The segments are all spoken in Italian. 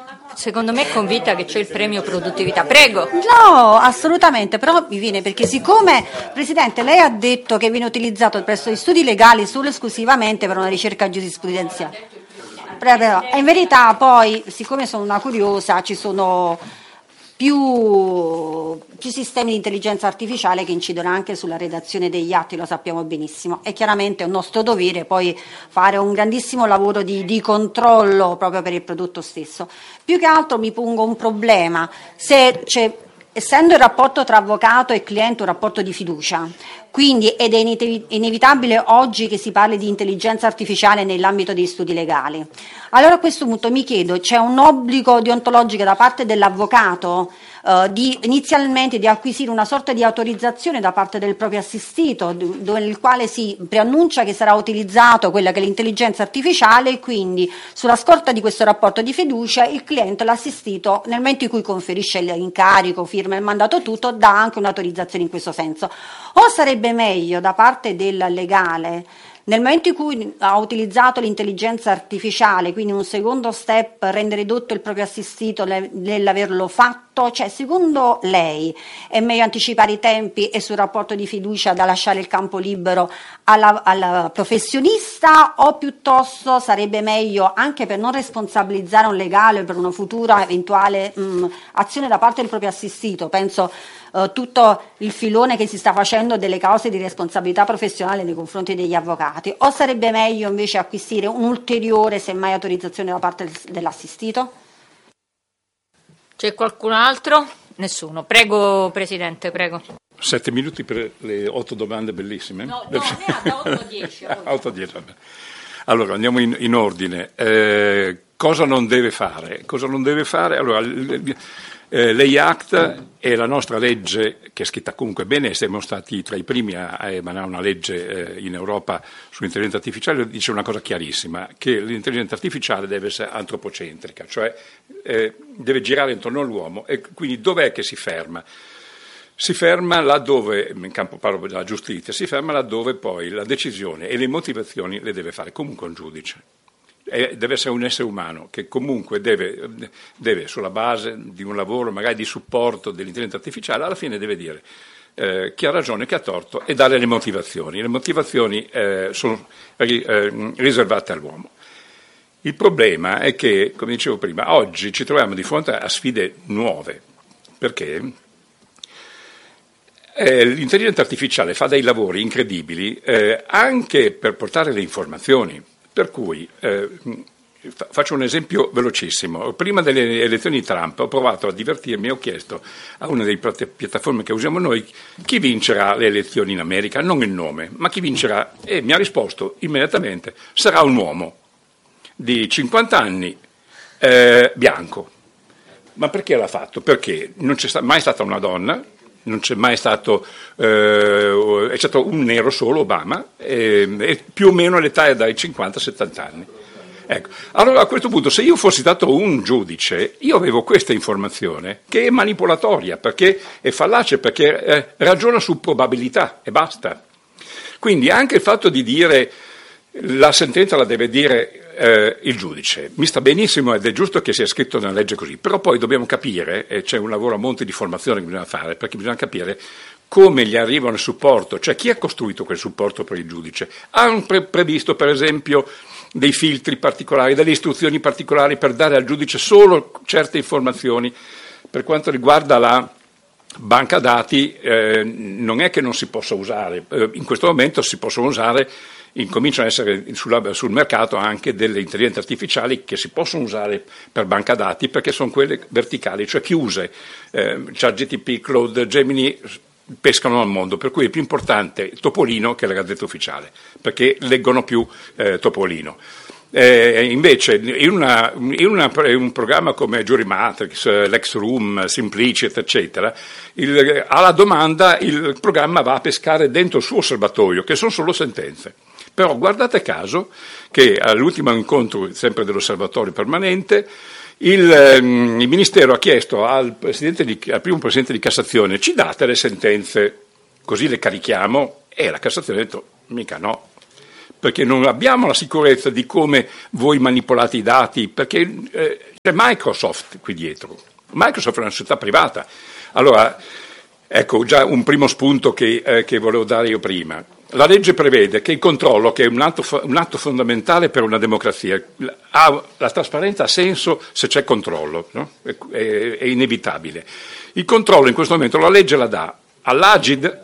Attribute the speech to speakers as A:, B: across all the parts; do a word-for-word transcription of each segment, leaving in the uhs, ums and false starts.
A: Secondo me è convinta che c'è il premio produttività. Prego.
B: No, assolutamente, però mi viene perché siccome, Presidente, lei ha detto che viene utilizzato presso gli studi legali solo e esclusivamente per una ricerca giurisprudenziale. Però, in verità poi, siccome sono una curiosa, ci sono più, più sistemi di intelligenza artificiale che incidono anche sulla redazione degli atti, lo sappiamo benissimo. È chiaramente un nostro dovere poi fare un grandissimo lavoro di, di controllo proprio per il prodotto stesso. Più che altro mi pongo un problema, se c'è, essendo il rapporto tra avvocato e cliente un rapporto di fiducia, quindi ed è inevitabile oggi che si parli di intelligenza artificiale nell'ambito degli studi legali. Allora a questo punto mi chiedo, c'è un obbligo deontologico da parte dell'avvocato eh, di inizialmente di acquisire una sorta di autorizzazione da parte del proprio assistito, dove, nel quale si preannuncia che sarà utilizzato quella che è l'intelligenza artificiale, e quindi sulla scorta di questo rapporto di fiducia il cliente, l'assistito, nel momento in cui conferisce l'incarico, firma il mandato, tutto, dà anche un'autorizzazione in questo senso. O sarebbe meglio da parte del legale, nel momento in cui ha utilizzato l'intelligenza artificiale, quindi un secondo step, rendere ridotto il proprio assistito nell'averlo fatto, cioè secondo lei è meglio anticipare i tempi e sul rapporto di fiducia da lasciare il campo libero alla, al professionista, o piuttosto sarebbe meglio, anche per non responsabilizzare un legale per una futura eventuale mh, azione da parte del proprio assistito, penso Uh, tutto il filone che si sta facendo delle cause di responsabilità professionale nei confronti degli avvocati, o sarebbe meglio invece acquisire un'ulteriore, semmai, autorizzazione da parte dell'assistito?
A: C'è qualcun altro? Nessuno. Prego, Presidente, prego.
C: Sette minuti per le otto domande bellissime?
A: No, no, ne ha da otto a dieci.
C: otto a dieci, vabbè. Allora, andiamo in, in ordine. Eh, cosa non deve fare? Cosa non deve fare? Allora, Eh, l'A I Act è la nostra legge, che è scritta comunque bene, siamo stati tra i primi a, a emanare una legge eh, in Europa sull'intelligenza artificiale, dice una cosa chiarissima, che l'intelligenza artificiale deve essere antropocentrica, cioè eh, deve girare intorno all'uomo, e quindi dov'è che si ferma? Si ferma laddove, in campo parlo della giustizia, si ferma laddove poi la decisione e le motivazioni le deve fare comunque un giudice. Deve essere un essere umano che comunque deve, deve, sulla base di un lavoro magari di supporto dell'intelligenza artificiale, alla fine deve dire eh, chi ha ragione, chi ha torto, e dare le motivazioni. Le motivazioni eh, sono eh, riservate all'uomo. Il problema è che, come dicevo prima, oggi ci troviamo di fronte a sfide nuove, perché eh, l'intelligenza artificiale fa dei lavori incredibili eh, anche per portare le informazioni. Per cui, eh, faccio un esempio velocissimo. Prima delle elezioni di Trump ho provato a divertirmi e ho chiesto a una delle piattaforme che usiamo noi chi vincerà le elezioni in America, non il nome, ma chi vincerà, e mi ha risposto immediatamente: sarà un uomo di cinquanta anni, eh, bianco. Ma perché l'ha fatto? Perché non c'è mai stata una donna, non c'è mai stato, eh, è stato un nero solo, Obama, e, e più o meno l'età è dai cinquanta ai settanta anni. Ecco. Allora a questo punto, se io fossi stato un giudice, io avevo questa informazione che è manipolatoria, perché è fallace, perché eh, ragiona su probabilità e basta. Quindi anche il fatto di dire la sentenza la deve dire eh, il giudice, mi sta benissimo ed è giusto che sia scritto nella legge così, però poi dobbiamo capire, e c'è un lavoro a monte di formazione che bisogna fare, perché bisogna capire come gli arrivano il supporto, cioè chi ha costruito quel supporto per il giudice. Hanno pre- previsto per esempio dei filtri particolari, delle istruzioni particolari per dare al giudice solo certe informazioni. Per quanto riguarda la banca dati, eh, non è che non si possa usare, eh, in questo momento si possono usare, incominciano ad essere sulla, sul mercato anche delle intelligenze artificiali che si possono usare per banca dati, perché sono quelle verticali, cioè chiuse, eh, ChatGPT, Claude, Gemini pescano al mondo, per cui è più importante Topolino che la Gazzetta Ufficiale, perché leggono più eh, Topolino. Eh, invece in, una, in, una, in un programma come Jury Matrix, Lex Room, Simplicity eccetera, il, alla domanda il programma va a pescare dentro il suo osservatorio, che sono solo sentenze. Però guardate caso che all'ultimo incontro sempre dell'osservatorio permanente il, ehm, il Ministero ha chiesto al, presidente di, al primo Presidente di Cassazione: ci date le sentenze così le carichiamo? E la Cassazione ha detto: mica no, perché non abbiamo la sicurezza di come voi manipolate i dati, perché eh, c'è Microsoft qui dietro. Microsoft è una società privata. Allora, ecco già un primo spunto che, eh, che volevo dare io prima. La legge prevede che il controllo, che è un atto, un atto fondamentale per una democrazia, ha, la trasparenza ha senso se c'è controllo, no? è, è, è inevitabile. Il controllo in questo momento la legge la dà all'Agid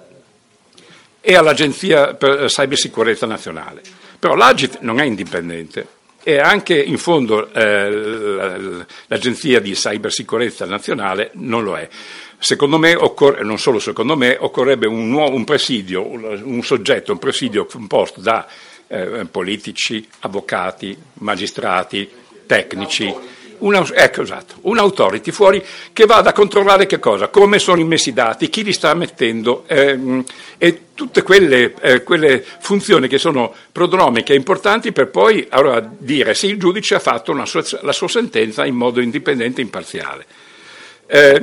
C: e all'Agenzia per Cybersicurezza Nazionale. Però l'Agid non è indipendente e anche in fondo eh, l'Agenzia di Cybersicurezza Nazionale non lo è. Secondo me, occorre, non solo secondo me, occorrerebbe un, nuovo, un presidio, un, un soggetto, un presidio composto da eh, politici, avvocati, magistrati, tecnici, una, ecco, esatto, un'autority fuori che vada a controllare che cosa, come sono immessi i dati, chi li sta mettendo ehm, e tutte quelle, eh, quelle funzioni che sono prodromiche e importanti per poi allora, dire se il giudice ha fatto una sua, la sua sentenza in modo indipendente e imparziale. Eh,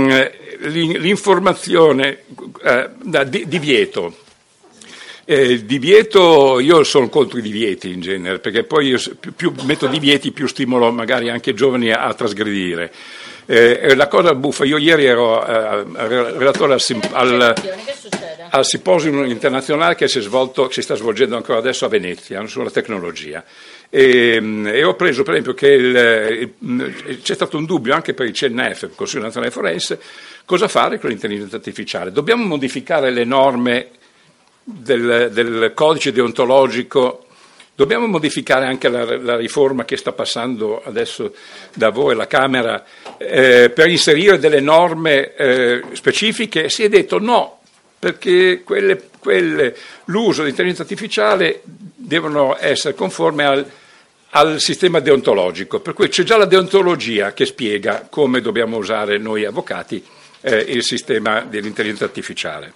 C: l'informazione eh, di, divieto eh, divieto io sono contro i divieti in genere perché poi io, più, più metto divieti più stimolo magari anche i giovani a, a trasgredire. Eh, la cosa buffa, io ieri ero eh, relatore al, al, al simposium internazionale che si è svolto, che si sta svolgendo ancora adesso a Venezia sulla tecnologia. E, e ho preso per esempio che il, il, c'è stato un dubbio anche per il C N F, il Consiglio Nazionale Forense, cosa fare con l'intelligenza artificiale. Dobbiamo modificare le norme del, del codice deontologico, dobbiamo modificare anche la, la riforma che sta passando adesso da voi alla Camera eh, per inserire delle norme eh, specifiche. Si è detto no, perché quelle, quelle, l'uso dell'intelligenza artificiale devono essere conforme al, al sistema deontologico, per cui c'è già la deontologia che spiega come dobbiamo usare noi avvocati eh, il sistema dell'intelligenza artificiale.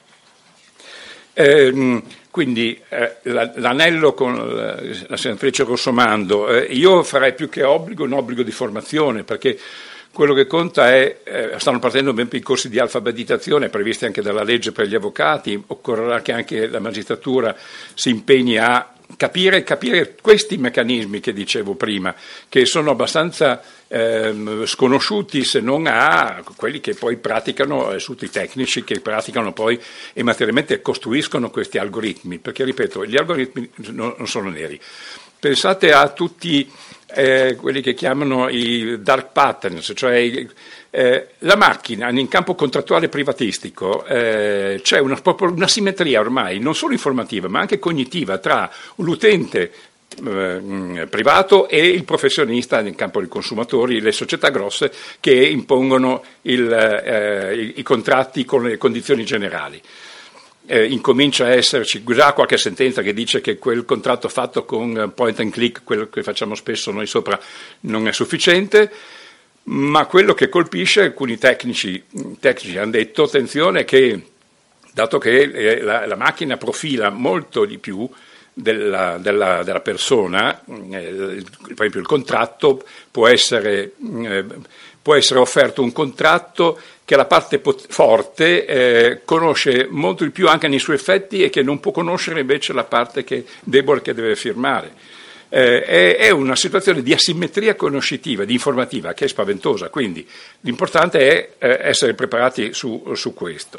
C: Eh, quindi eh, l'anello con la, la senatrice Rossomando, eh, io farei più che obbligo un obbligo di formazione, perché quello che conta è, eh, stanno partendo ben più i corsi di alfabetizzazione previsti anche dalla legge per gli avvocati, occorrerà che anche la magistratura si impegni a capire, capire questi meccanismi che dicevo prima, che sono abbastanza eh, sconosciuti se non a quelli che poi praticano, eh, tutti i tecnici che praticano poi e materialmente costruiscono questi algoritmi, perché ripeto, gli algoritmi non, non sono neri. Pensate a tutti eh, quelli che chiamano i dark patterns, cioè eh, la macchina in campo contrattuale privatistico, eh, c'è una, una simmetria ormai non solo informativa ma anche cognitiva tra l'utente eh, privato e il professionista nel campo dei consumatori, le società grosse che impongono il, eh, i, i contratti con le condizioni generali. Eh, incomincia a esserci già qualche sentenza che dice che quel contratto fatto con point and click, quello che facciamo spesso noi sopra, non è sufficiente, ma quello che colpisce, alcuni tecnici, tecnici hanno detto, attenzione che dato che eh, la, la macchina profila molto di più della, della, della persona, eh, per esempio il contratto può essere, eh, può essere offerto un contratto che la parte pot- forte eh, conosce molto di più anche nei suoi effetti e che non può conoscere invece la parte che debole che deve firmare. Eh, è, è una situazione di asimmetria conoscitiva, di informativa, che è spaventosa, quindi l'importante è eh, essere preparati su, su questo.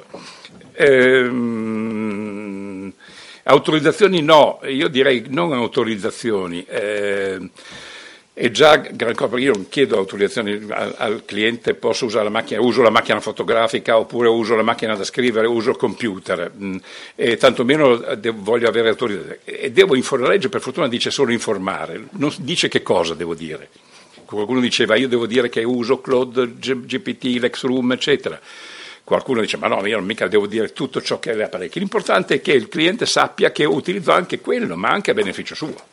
C: Ehm, autorizzazioni no, io direi non autorizzazioni. Eh, E già, io non chiedo autorizzazioni al, al cliente, posso usare la macchina, uso la macchina fotografica oppure uso la macchina da scrivere, uso il computer, mh, e tantomeno devo, voglio avere autorizzazione. E devo informare, la legge per fortuna dice solo informare, non dice che cosa devo dire. Qualcuno diceva io devo dire che uso Claude, G P T, Lexroom, eccetera. Qualcuno dice ma no, io non mica devo dire tutto ciò che è le apparecchi. L'importante è che il cliente sappia che utilizzo anche quello, ma anche a beneficio suo.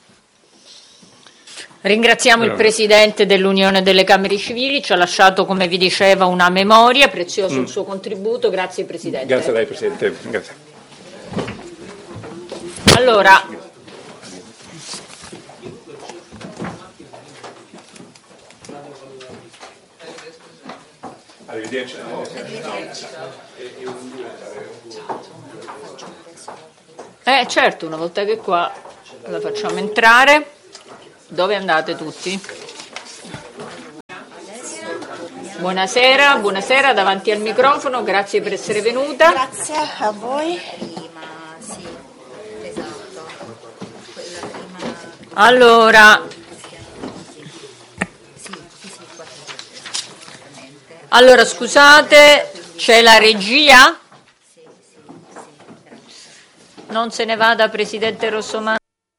A: Ringraziamo allora il Presidente dell'Unione delle Camere Civili, ci ha lasciato, come vi diceva, una memoria, prezioso mm. il suo contributo, grazie Presidente.
C: Grazie a lei Presidente. Grazie.
A: Allora,
C: arrivederci.
A: Eh certo, una volta che qua la facciamo entrare. Dove andate tutti? Buonasera, buonasera davanti al microfono, grazie per essere venuta.
D: Grazie a voi.
A: Allora, allora scusate, c'è la regia? Non se ne vada, Presidente Rossomando.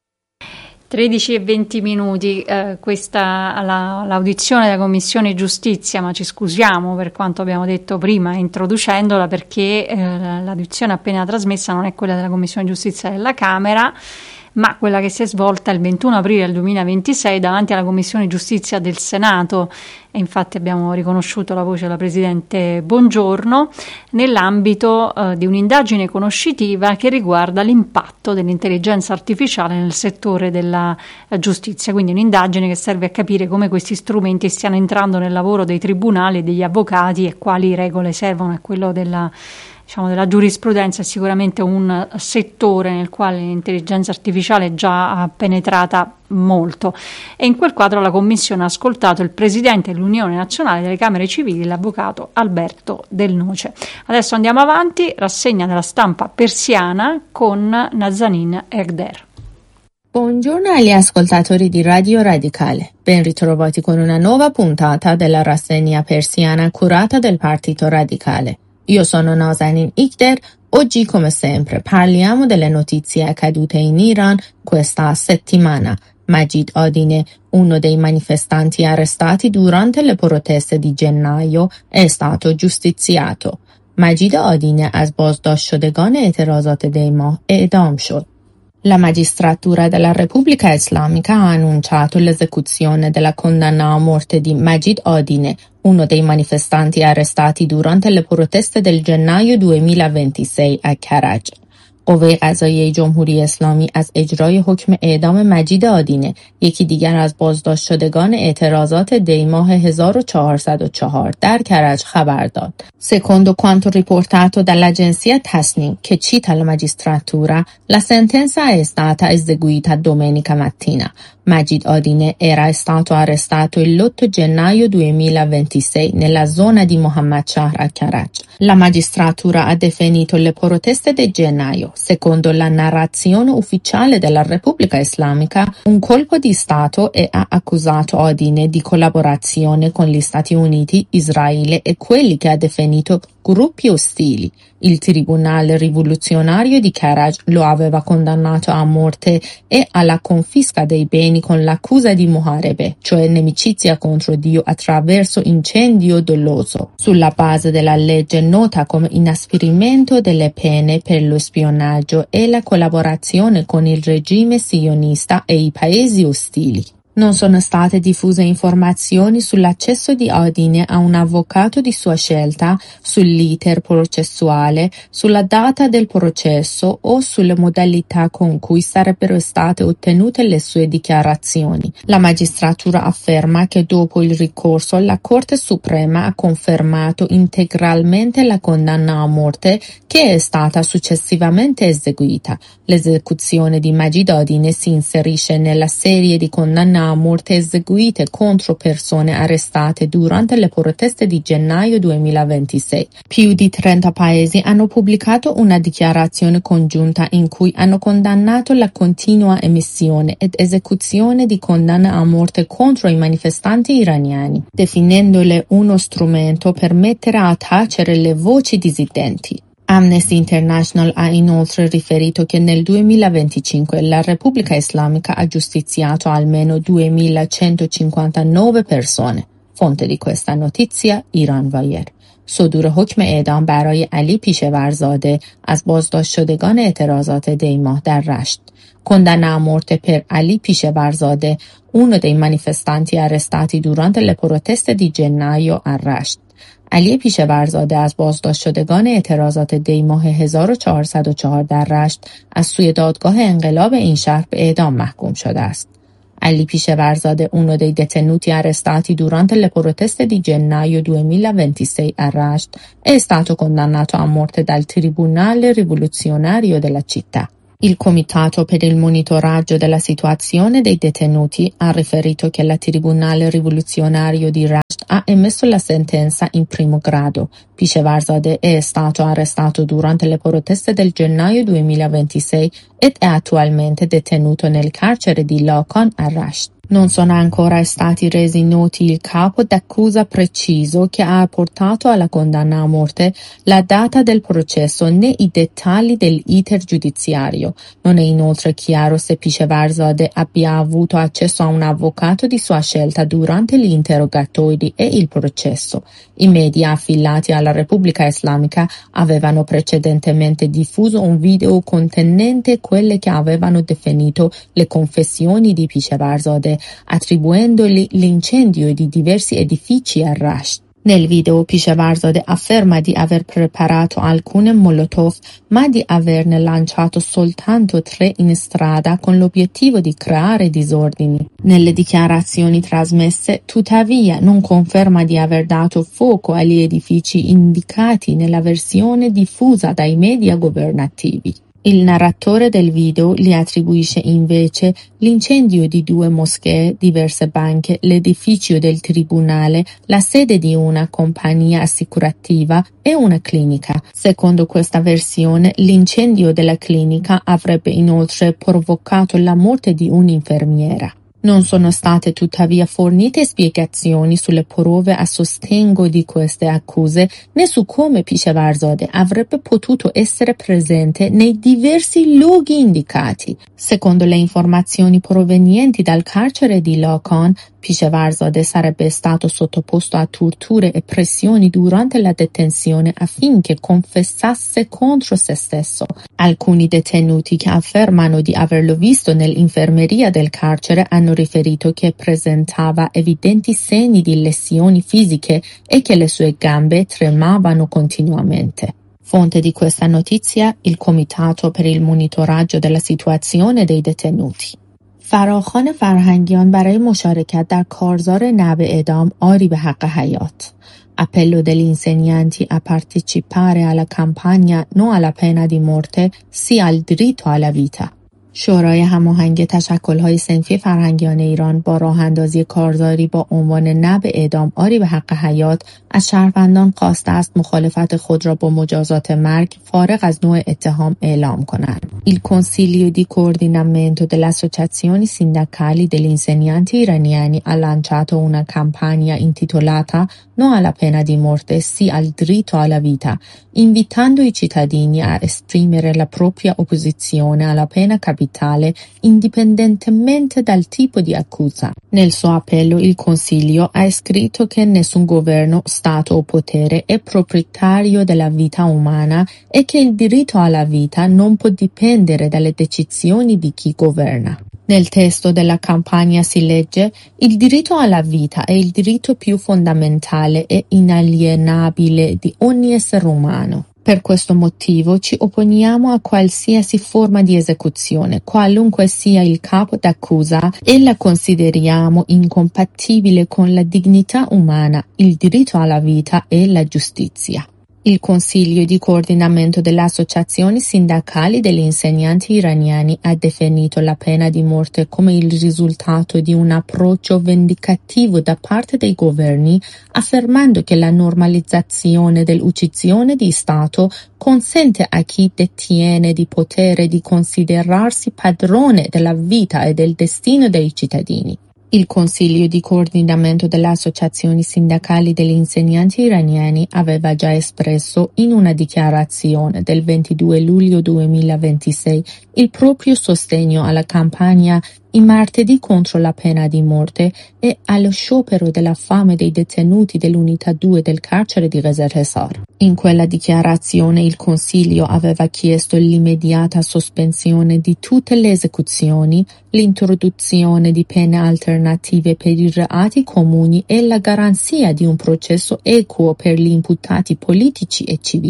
E: tredici e venti minuti, eh, questa la, l'audizione della Commissione Giustizia, ma ci scusiamo per quanto abbiamo detto prima introducendola, perché eh, l'audizione appena trasmessa non è quella della Commissione Giustizia della Camera, ma quella che si è svolta il ventuno aprile del duemilaventisei davanti alla Commissione Giustizia del Senato, e infatti abbiamo riconosciuto la voce della Presidente Bongiorno nell'ambito eh, di un'indagine conoscitiva che riguarda l'impatto dell'intelligenza artificiale nel settore della eh, giustizia, quindi un'indagine che serve a capire come questi strumenti stiano entrando nel lavoro dei tribunali e degli avvocati e quali regole servono. È quello della Diciamo, della giurisprudenza è sicuramente un settore nel quale l'intelligenza artificiale è già penetrata molto, e in quel quadro la Commissione ha ascoltato il Presidente dell'Unione Nazionale delle Camere Civili, l'Avvocato Alberto Del Noce. Adesso andiamo avanti, rassegna della stampa persiana con Nazanin Egder.
F: Buongiorno agli ascoltatori di Radio Radicale, ben ritrovati con una nuova puntata della rassegna persiana curata del Partito Radicale. Io sono Nazanin Egder. Oggi, come sempre, parliamo delle notizie accadute in Iran questa settimana. Majid Odine, uno dei manifestanti arrestati durante le proteste di gennaio, è stato giustiziato. مجید آدینه از بازداشت شدگان اعتراضات دی ماه اعدام شد. La magistratura della Repubblica Islamica ha annunciato l'esecuzione della condanna a morte di Majid Odine, uno dei manifestanti arrestati durante le proteste del gennaio duemilaventisei a Karaj. قوه قضاییه جمهوری اسلامی از اجرای حکم اعدام مجید آدینه، یکی دیگر از بازداشت شدگان اعتراضات دی ماه هزار و چهارصد و چهار در کرج خبر داد. Secondo quanto riportato dall'agenzia Tasnim, che cita la magistratura, la sentenza è stata eseguita domenica mattina. Majid Odine era stato arrestato l'otto gennaio duemilaventisei nella zona di Mohammad Shahr a Karaj. La magistratura ha definito le proteste del gennaio, secondo la narrazione ufficiale della Repubblica Islamica, un colpo di Stato e ha accusato Odine di collaborazione con gli Stati Uniti, Israele e quelli che ha definito gruppi ostili. Il Tribunale rivoluzionario di Karaj lo aveva condannato a morte e alla confisca dei beni con l'accusa di muharebe, cioè nemicizia contro Dio attraverso incendio doloso, sulla base della legge nota come inasprimento delle pene per lo spionaggio e la collaborazione con il regime sionista e i paesi ostili. Non sono state diffuse informazioni sull'accesso di Odine a un avvocato di sua scelta, sull'iter processuale, sulla data del processo o sulle modalità con cui sarebbero state ottenute le sue dichiarazioni. La magistratura afferma che dopo il ricorso la Corte Suprema ha confermato integralmente la condanna a morte che è stata successivamente eseguita. L'esecuzione di Majid Odine si inserisce nella serie di condanne a morte eseguite contro persone arrestate durante le proteste di gennaio duemilaventisei. Più di trenta paesi hanno pubblicato una dichiarazione congiunta in cui hanno condannato la continua emissione ed esecuzione di condanne a morte contro i manifestanti iraniani, definendole uno strumento per mettere a tacere le voci dissidenti. Amnesty International ha inoltre riferito che nel duemilaventicinque la Repubblica Islamica ha giustiziato almeno duemilacentocinquantanove persone. Fonte di questa notizia ایران وایر. صدور حکم اعدام برای علی پیشورزاده از بازداشت شدگان اعتراضات دی ماه در رشت. Condanna a morte per Ali Pishevarzadeh, uno dei manifestanti arrestati durante le proteste di gennaio a Rasht. علی پیشورزاده از بازداشت شدگان اعتراضات دی ماه هزار و چهارصد و چهار در رشت از سوی دادگاه انقلاب این شهر به اعدام محکوم شده است. Ali Pishevarzadeh, uno dei detenuti arrestati durante le proteste di gennaio duemilaventisei a Rasht, è stato condannato a morte dal Tribunale rivoluzionario della città. Il Comitato per il monitoraggio della situazione dei detenuti ha riferito che il Tribunale rivoluzionario di Rasht ha emesso la sentenza in primo grado. Pişevarzadeh è stato arrestato durante le proteste del gennaio duemilaventisei ed è attualmente detenuto nel carcere di Lakan a Rasht. Non sono ancora stati resi noti il capo d'accusa preciso che ha portato alla condanna a morte, la data del processo né i dettagli dell'iter giudiziario. Non è inoltre chiaro se Pişevarzadeh abbia avuto accesso a un avvocato di sua scelta durante gli interrogatori e il processo. I media affiliati alla Repubblica Islamica avevano precedentemente diffuso un video contenente quelle che avevano definito le confessioni di Pişevarzadeh, attribuendogli l'incendio di diversi edifici a Rasht. Nel video Pişevarzadeh afferma di aver preparato alcune molotov, ma di averne lanciato soltanto tre in strada con l'obiettivo di creare disordini. Nelle dichiarazioni trasmesse, tuttavia, non conferma di aver dato fuoco agli edifici indicati nella versione diffusa dai media governativi. Il narratore del video gli attribuisce invece l'incendio di due moschee, diverse banche, l'edificio del tribunale, la sede di una compagnia assicurativa e una clinica. Secondo questa versione, l'incendio della clinica avrebbe inoltre provocato la morte di un'infermiera. Non sono state tuttavia fornite spiegazioni sulle prove a sostegno di queste accuse né su come Pişevarzadeh avrebbe potuto essere presente nei diversi luoghi indicati. Secondo le informazioni provenienti dal carcere di Lakan, Pişevarzadeh sarebbe stato sottoposto a torture e pressioni durante la detenzione affinché confessasse contro se stesso. Alcuni detenuti che affermano di averlo visto nell'infermeria del carcere hanno riferito che presentava evidenti segni di lesioni fisiche e che le sue gambe tremavano continuamente. Fonte di questa notizia, il Comitato per il monitoraggio della situazione dei detenuti. فراخوان فرهنگیان برای مشارکت در کارزار نوع اعدام آری به حق حیات. Appello degli insegnanti a partecipare alla campagna No alla pena di morte, sì al diritto alla vita. شورای هماهنگ تشکل‌های صنفی فرهنگیان ایران با راه‌اندازی کارزاری با عنوان نه به اعدام آری به حق حیات از شهروندان خواسته است مخالفت خود را با مجازات مرگ فارغ از نوع اتهام اعلام کنند. Il Consiglio di coordinamento delle associazioni sindacali degli insegnanti iraniani ha lanciato una campagna intitolata No alla pena di morte, sì al diritto alla vita, invitando i cittadini a esprimere la propria opposizione alla pena capitale indipendentemente dal tipo di accusa. Nel suo appello il Consiglio ha scritto che nessun governo, Stato o potere è proprietario della vita umana e che il diritto alla vita non può dipendere dalle decisioni di chi governa. Nel testo della campagna si legge: il diritto alla vita è il diritto più fondamentale e inalienabile di ogni essere umano. Per questo motivo ci opponiamo a qualsiasi forma di esecuzione, qualunque sia il capo d'accusa, e la consideriamo incompatibile con la dignità umana, il diritto alla vita e la giustizia. Il Consiglio di coordinamento delle associazioni sindacali degli insegnanti iraniani ha definito la pena di morte come il risultato di un approccio vendicativo da parte dei governi, affermando che la normalizzazione dell'uccisione di Stato consente a chi detiene di potere di considerarsi padrone della vita e del destino dei cittadini. Il Consiglio di coordinamento delle associazioni sindacali degli insegnanti iraniani aveva già espresso in una dichiarazione del ventidue luglio duemilaventisei il proprio sostegno alla campagna i martedì contro la pena di morte e allo sciopero della fame dei detenuti dell'unità due del carcere di Rezer Hisar. In quella dichiarazione il Consiglio aveva chiesto l'immediata sospensione di tutte le esecuzioni, l'introduzione di pene alternative per i reati comuni e la garanzia di un processo equo per gli imputati politici e civili.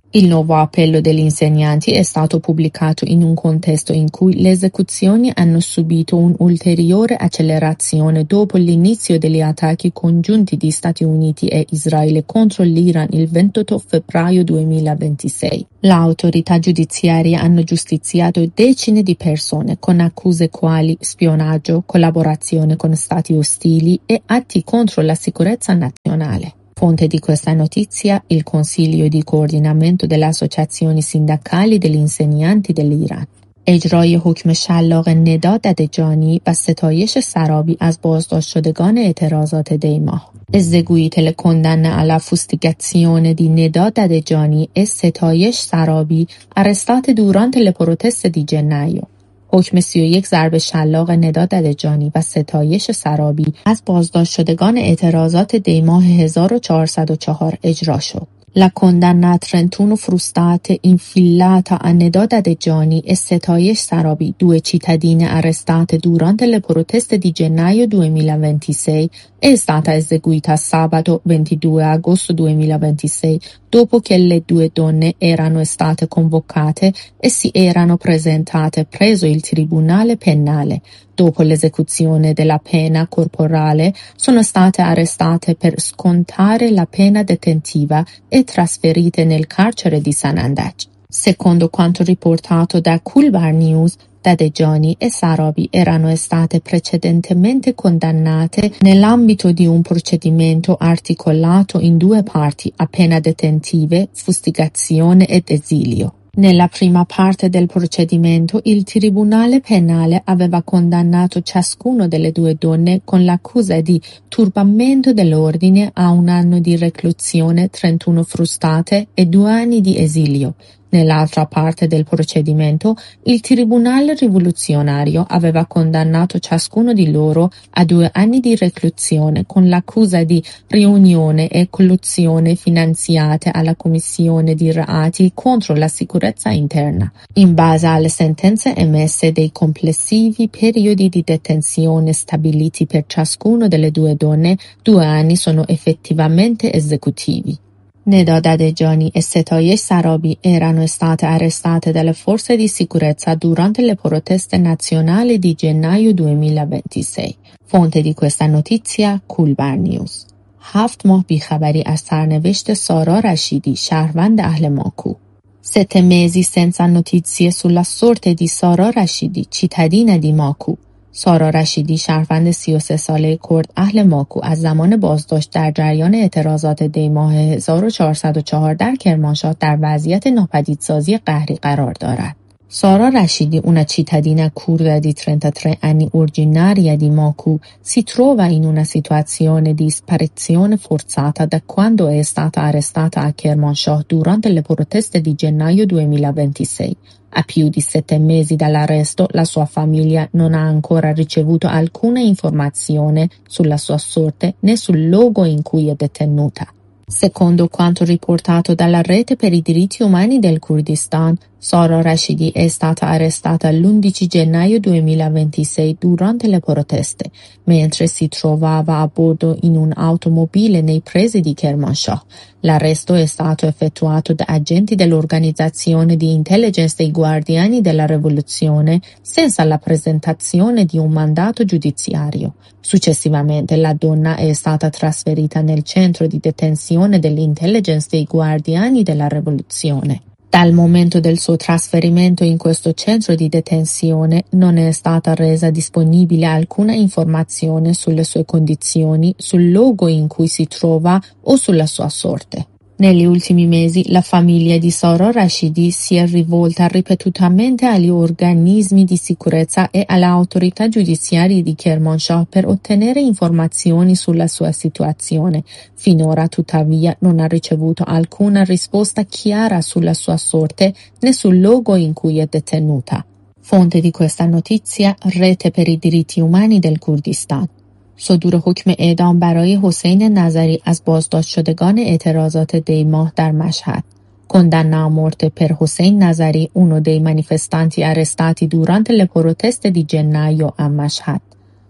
F: Il nuovo appello degli insegnanti è stato pubblicato in un contesto in cui le esecuzioni hanno subito un'ulteriore accelerazione dopo l'inizio degli attacchi congiunti di Stati Uniti e Israele contro l'Iran il ventotto febbraio duemilaventisei. L'autorità giudiziaria hanno giustiziato decine di persone con accuse quali spionaggio, collaborazione con stati ostili e atti contro la sicurezza nazionale. Fonte di questa notizia, il Consiglio di coordinamento delle associazioni sindacali degli insegnanti dell'Iran. اجرای حکم شلاق نداد ددجانی و ستایش سرابی از بازداشت شدگان اعتراضات دی ماه. Eseguite le condanne alla fustigazione di Nedad Dadejani e ستایش سرابی arrestate durante le proteste di gennaio. حکم سی و یک ضرب شلاق نداد ددجانی و ستایش سرابی از بازداشت شدگان اعتراضات دی ماه هزار و چهارصد و چهار اجرا شد. La condanna a trentuno frustate infilata a Nedad Dadejani e Setayesh Sarabi, due cittadine arrestate durante le proteste di gennaio duemilaventisei, è stata eseguita sabato ventidue agosto duemilaventisei, dopo che le due donne erano state convocate e si erano presentate presso il tribunale penale. Dopo l'esecuzione della pena corporale, sono state arrestate per scontare la pena detentiva e trasferite nel carcere di Sanandaj. Secondo quanto riportato da Kulbar News, Dadejani e Sarabi erano state precedentemente condannate nell'ambito di un procedimento articolato in due parti a pena detentive, fustigazione ed esilio. Nella prima parte del procedimento, il tribunale penale aveva condannato ciascuno delle due donne con l'accusa di turbamento dell'ordine a un anno di reclusione, trentuno frustate e due anni di esilio. Nell'altra parte del procedimento, il tribunale rivoluzionario aveva condannato ciascuno di loro a due anni di reclusione con l'accusa di riunione e collusione finanziate alla commissione di reati contro la sicurezza interna. In base alle sentenze emesse dei complessivi periodi di detenzione stabiliti per ciascuno delle due donne, due anni sono effettivamente esecutivi. Nedad Dadejani e Setayesh Sarabi erano state arrestate dalle forze di sicurezza durante le proteste nazionali di gennaio duemilaventisei. Fonte di questa notizia, Kulbar News. هفت ماه بیخبری از سرنوشت سارا رشیدی شهروند اهل ماکو. Sette mesi senza notizie sulla sorte di Sara Rashidi, cittadina di ماکو. سارا رشیدی شهروند سی و سه ساله کرد اهل ماکو از زمان بازداشت در جریان اعتراضات دی ماه هزار و چهارصد و چهار در کرمانشاه در وضعیت ناپدیدسازی قهری قرار دارد. Sara Rashidi, una cittadina kurda di trentatré anni originaria di Maku, si trova in una situazione di sparizione forzata da quando è stata arrestata a Kermanshah durante le proteste di gennaio duemilaventisei. A più di sette mesi dall'arresto, la sua famiglia non ha ancora ricevuto alcuna informazione sulla sua sorte né sul luogo in cui è detenuta. Secondo quanto riportato dalla Rete per i diritti umani del Kurdistan, Sara Rashidi è stata arrestata l'undici gennaio duemilaventisei durante le proteste, mentre si trovava a bordo in un'automobile nei pressi di Kermanshah. L'arresto è stato effettuato da agenti dell'organizzazione di intelligence dei Guardiani della Rivoluzione senza la presentazione di un mandato giudiziario. Successivamente la donna è stata trasferita nel centro di detenzione dell'intelligence dei Guardiani della Rivoluzione. Dal momento del suo trasferimento in questo centro di detenzione non è stata resa disponibile alcuna informazione sulle sue condizioni, sul luogo in cui si trova o sulla sua sorte. Negli ultimi mesi la famiglia di Sara Rashidi si è rivolta ripetutamente agli organismi di sicurezza e alle autorità giudiziarie di Kermanshah per ottenere informazioni sulla sua situazione. Finora, tuttavia, non ha ricevuto alcuna risposta chiara sulla sua sorte né sul luogo in cui è detenuta. Fonte di questa notizia, Rete per i diritti umani del Kurdistan. صدور حکم اعدام برای حسین نظری از بازداشت شدگان اعتراضات دی ماه در مشهد. Condanna a morte per Hossein Nazari, uno dei manifestanti arrestati durante le proteste di gennaio a Mashhad.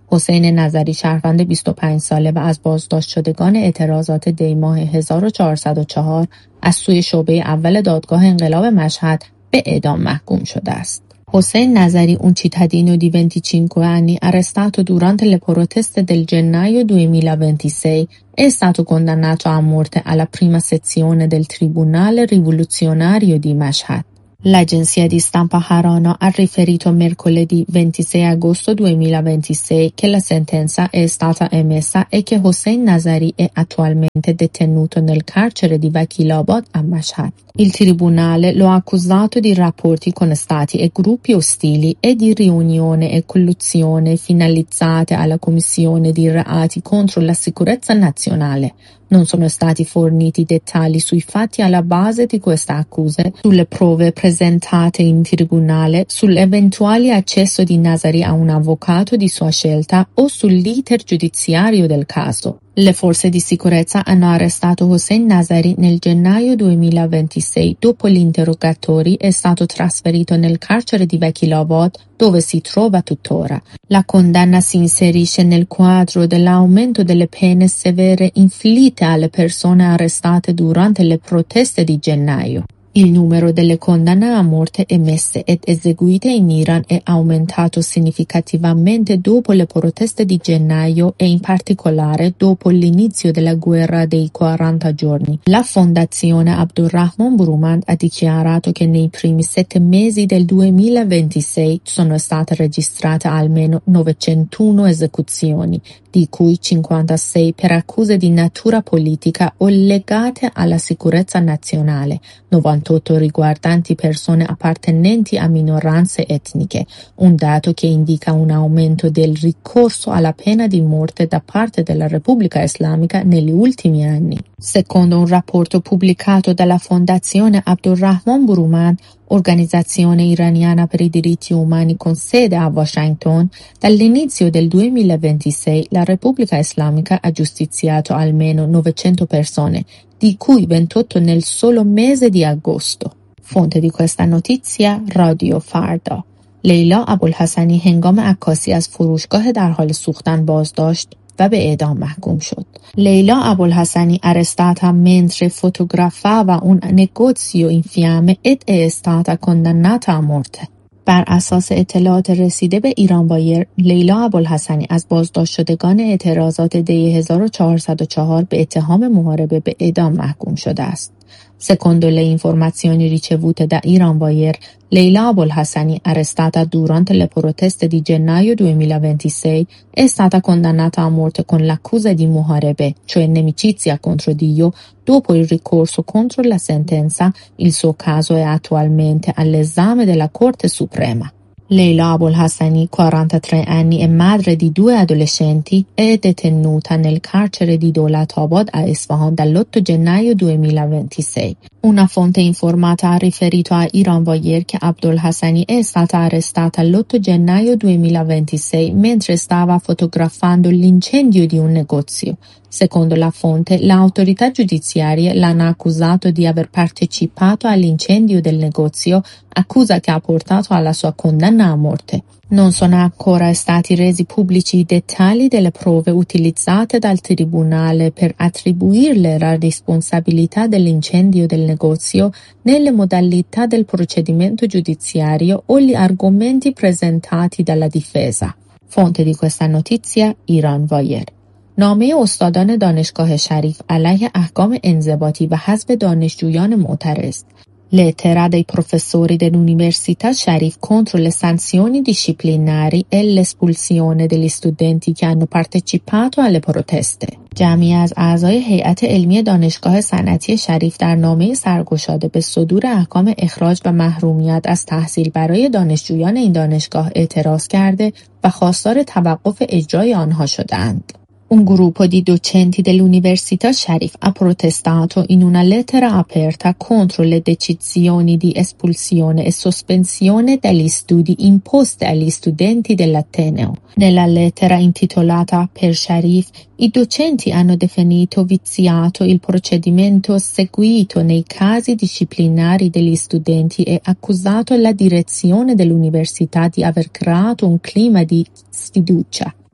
F: حسین نظری شهروند بیست و پنج ساله و از بازداشت شدگان اعتراضات دی ماه هزار و چهارصد و چهار از سوی شعبه اول دادگاه انقلاب مشهد به اعدام محکوم شده است. Hossein Nazari, un cittadino di venticinque anni arrestato durante le proteste del gennaio duemilaventisei, è stato condannato a morte alla prima sezione del Tribunale Rivoluzionario di Mashhad. L'agenzia di stampa Harana ha riferito mercoledì ventisei agosto duemilaventisei che la sentenza è stata emessa e che Hossein Nazari è attualmente detenuto nel carcere di Vakilabad a Mashhad. Il tribunale lo ha accusato di rapporti con stati e gruppi ostili e di riunione e collusione finalizzate alla commissione di reati contro la sicurezza nazionale. Non sono stati forniti dettagli sui fatti alla base di queste accuse, sulle prove presentate in tribunale, sull'eventuale accesso di Nazari a un avvocato di sua scelta o sull'iter giudiziario del caso. Le forze di sicurezza hanno arrestato Hossein Nazari nel gennaio duemilaventisei. Dopo gli interrogatori è stato trasferito nel carcere di Vakilabad, dove si trova tuttora. La condanna si inserisce nel quadro dell'aumento delle pene severe inflitte alle persone arrestate durante le proteste di gennaio. Il numero delle condanne a morte emesse ed eseguite in Iran è aumentato significativamente dopo le proteste di gennaio e in particolare dopo l'inizio della guerra dei quaranta giorni. La fondazione Abdurrahman Burumand ha dichiarato che nei primi sette mesi del duemilaventisei sono state registrate almeno novecentuno esecuzioni, di cui cinquantasei per accuse di natura politica o legate alla sicurezza nazionale, novantotto riguardanti persone appartenenti a minoranze etniche, un dato che indica un aumento del ricorso alla pena di morte da parte della Repubblica Islamica negli ultimi anni. Secondo un rapporto pubblicato dalla Fondazione Abdurrahman Burumand, organizzazione iraniana per i diritti umani con sede a Washington, dall'inizio del duemilaventisei la Repubblica Islamica ha giustiziato almeno novecento persone, di cui ventotto nel solo mese di agosto. Fonte di questa notizia رادیو فردا. لیلا ابوالحسنی هنگام عکاسی از فروشگاه در حال سوختن بازداشت و به اعدام محکوم شد. Leila Abolhassani, arrestata mentre fotografava un negozio in fiamme ed è stata condannata a morte. بر اساس اطلاعات رسیده به ایران وایر، لیلا ابوالحسنی از بازداشت شدگان اعتراضات دی هزار و چهارصد و چهار به اتهام محاربه به اعدام محکوم شده است. Secondo le informazioni ricevute da Iran Wire, Leila Abolhassani, arrestata durante le proteste di gennaio duemilaventisei, è stata condannata a morte con l'accusa di muharebe, cioè nemicizia contro Dio. Dopo il ricorso contro la sentenza, il suo caso è attualmente all'esame della Corte Suprema. Leila Abolhassani, quarantatré anni e madre di due adolescenti, è detenuta nel carcere di Dolatabad a Isfahan dall'otto gennaio duemilaventisei. Una fonte informata ha riferito a Iran Wire che Abdulhassani è stata arrestata l'otto gennaio duemilaventisei mentre stava fotografando l'incendio di un negozio. Secondo la fonte, le autorità giudiziarie l'hanno accusato di aver partecipato all'incendio del negozio, accusa che ha portato alla sua condanna a morte. Non sono ancora stati resi pubblici i dettagli delle prove utilizzate dal tribunale per attribuirle la responsabilità dell'incendio del negozio, nelle modalità del procedimento giudiziario o gli argomenti presentati dalla difesa. Fonte di questa notizia, Iran Wire. نامه استادان دانشگاه شریف علیه احکام انضباطی و حذف دانشجویان معترض. Lettera dei professori dell'Università Sharif contro le sanzioni disciplinari e l'espulsione degli studenti che hanno partecipato alle proteste. جمعی از اعضای هیئت علمی دانشگاه صنعتی شریف در نامه سرگشاده به صدور احکام اخراج و محرومیت از تحصیل برای دانشجویان این دانشگاه اعتراض کرده و خواستار توقف اجرای آنها شدند. Un gruppo di docenti dell'Università Sharif ha protestato in una lettera aperta contro le decisioni di espulsione e sospensione dagli studi imposte agli studenti dell'Ateneo. Nella lettera intitolata Per Sharif, i docenti hanno definito viziato il procedimento seguito nei casi disciplinari degli studenti e accusato la direzione dell'università di aver creato un clima di sfiducia.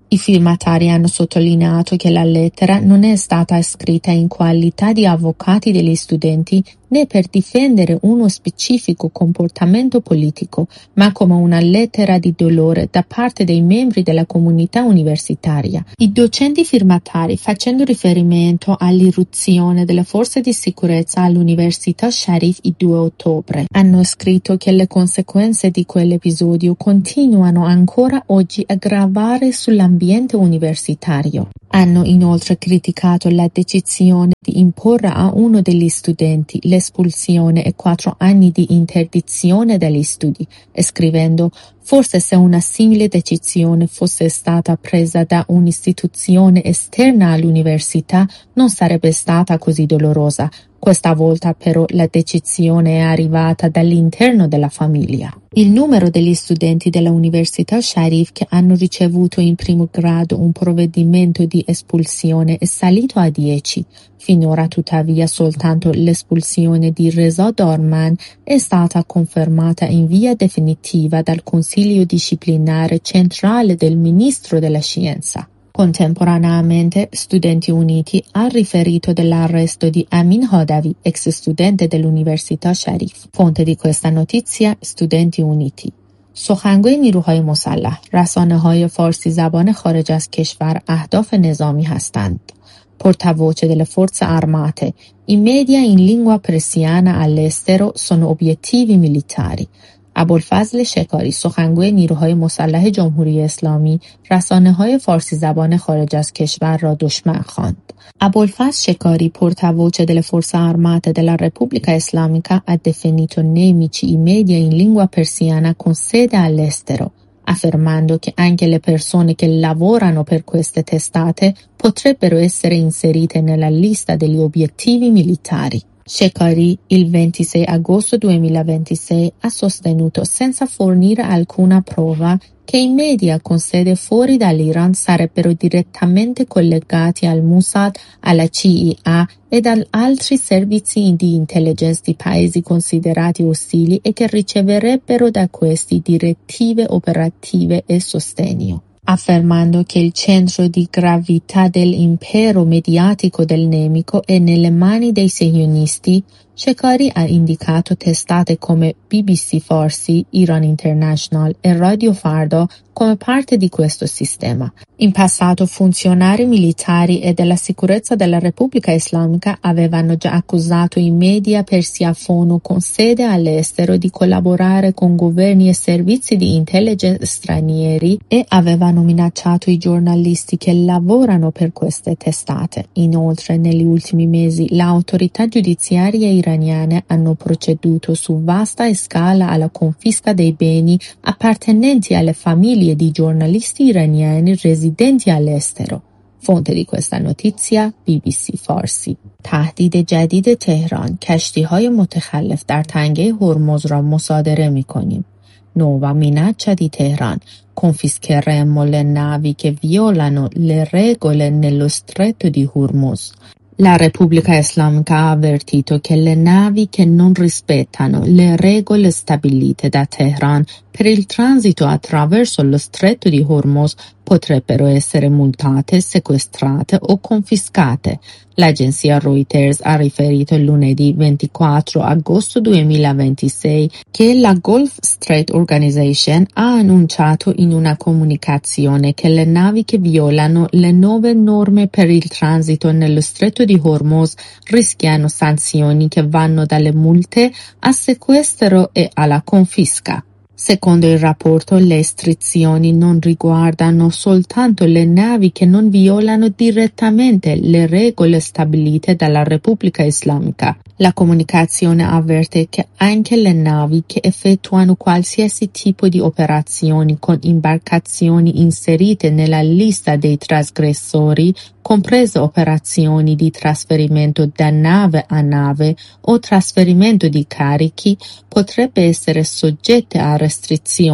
F: I firmatari hanno sottolineato che la lettera non è stata scritta in qualità di avvocati degli studenti né per difendere uno specifico comportamento politico, ma come una lettera di dolore da parte dei membri della comunità universitaria. I docenti firmatari, facendo riferimento all'irruzione delle forze di sicurezza all'Università Sharif il due ottobre, hanno scritto che le conseguenze di quell'episodio continuano ancora oggi a gravare sull'ambiente universitario. Hanno inoltre criticato la decisione di imporre a uno degli studenti l'espulsione e quattro anni di interdizione dagli studi, scrivendo: forse se una simile decisione fosse stata presa da un'istituzione esterna all'università non sarebbe stata così dolorosa. Questa volta però la decisione è arrivata dall'interno della famiglia. Il numero degli studenti della Università Sharif che hanno ricevuto in primo grado un provvedimento di espulsione è salito a dieci. Finora tuttavia soltanto l'espulsione di Reza Dorman è stata confermata in via definitiva dal Consiglio disciplinare centrale del Ministro della Scienza. Contemporaneamente, Studenti Uniti ha riferito dell'arresto di Amin Hodavi, ex studente dell'Università Sharif. Fonte di questa notizia: Studenti Uniti. سخنگوی نیروهای مسلح، رسانه‌های فارسی زبان خارج از کشور اهداف نظامی هستند. Portavoce delle forze armate, i media in lingua persiana all'estero sono obiettivi militari. ابوالفضل شکاری، سخنگوی نیروهای مسلح جمهوری اسلامی، رسانه‌های فارسی زبان خارج از کشور را دشمن خواند. Abolfaz Shekari, portavoce delle forze armate della Repubblica Islamica, ha definito nemici i media in lingua persiana con sede all'estero, affermando che anche le persone che lavorano per queste testate potrebbero essere inserite nella lista degli obiettivi militari. Shekari il ventisei agosto duemilaventisei ha sostenuto senza fornire alcuna prova che i media con sede fuori dall'Iran sarebbero direttamente collegati al Mossad, alla C I A ed ad altri servizi di intelligence di paesi considerati ostili e che riceverebbero da questi direttive operative e sostegno. Affermando che il centro di gravità dell'impero mediatico del nemico è nelle mani dei sionisti, Shekari ha indicato testate come B B C Farsi, Iran International e Radio Fardo come parte di questo sistema. In passato funzionari militari e della sicurezza della Repubblica Islamica avevano già accusato i media persiafono con sede all'estero di collaborare con governi e servizi di intelligence stranieri e avevano minacciato i giornalisti che lavorano per queste testate. Inoltre, negli ultimi mesi, le autorità giudiziarie iraniane hanno proceduto su vasta scala alla confisca dei beni appartenenti alle famiglie di giornalisti iraniani residenti all'estero. fonte di questa notizia بی بی سی فارسی. تهدید جدید تهران، کشتی‌های متخلف در تنگه هرمز را مصادره می‌کنیم. Nuova minaccia di Teheran. Confischeremo le navi che violano le regole nello stretto di Hormuz. La Repubblica Islamica ha avvertito che le navi che non rispettano le regole stabilite da Teheran per il transito attraverso lo stretto di Hormuz potrebbero essere multate, sequestrate o confiscate. L'agenzia Reuters ha riferito lunedì ventiquattro agosto duemilaventisei che la Gulf Strait Organization ha annunciato in una comunicazione che le navi che violano le nuove norme per il transito nello stretto di Hormuz rischiano sanzioni che vanno dalle multe a sequestro e alla confisca. Secondo il rapporto, le restrizioni non riguardano soltanto le navi che non violano direttamente le regole stabilite dalla Repubblica Islamica. La comunicazione avverte che anche le navi che effettuano qualsiasi tipo di operazioni con imbarcazioni inserite nella lista dei trasgressori, comprese operazioni di trasferimento da nave a nave o trasferimento di carichi, potrebbe essere soggette a restrizioni.